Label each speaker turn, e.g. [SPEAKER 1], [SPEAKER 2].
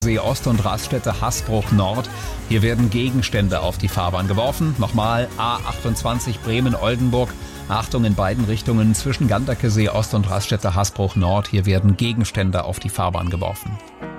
[SPEAKER 1] See Ost und Raststätte Hasbruch Nord. Hier werden Gegenstände auf die Fahrbahn geworfen. Nochmal A28 Bremen-Oldenburg. Achtung in beiden Richtungen zwischen Ganderkesee Ost und Raststätte Hasbruch Nord. Hier werden Gegenstände auf die Fahrbahn geworfen.